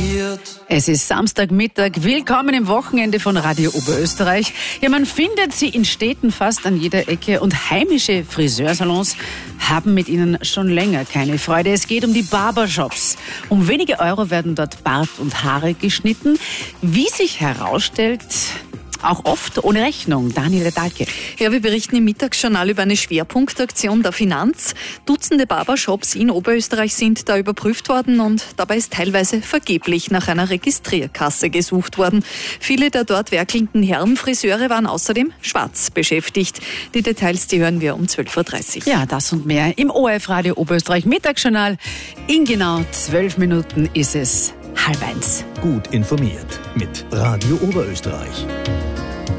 Es ist Samstagmittag. Willkommen im Wochenende von Radio Oberösterreich. Ja, man findet sie in Städten fast an jeder Ecke und heimische Friseursalons haben mit ihnen schon länger keine Freude. Es geht um die Barbershops. Um wenige Euro werden dort Bart und Haare geschnitten. Wie sich herausstellt, auch oft ohne Rechnung. Daniela Dahlke. Ja, wir berichten im Mittagsjournal über eine Schwerpunktaktion der Finanz. Dutzende Barbershops in Oberösterreich sind da überprüft worden und dabei ist teilweise vergeblich nach einer Registrierkasse gesucht worden. Viele der dort werkelnden Herrenfriseure waren außerdem schwarz beschäftigt. Die Details, die hören wir um 12.30 Uhr. Ja, das und mehr im ORF Radio Oberösterreich Mittagsjournal. In genau 12 Minuten ist es 12:30. Gut informiert mit Radio Oberösterreich.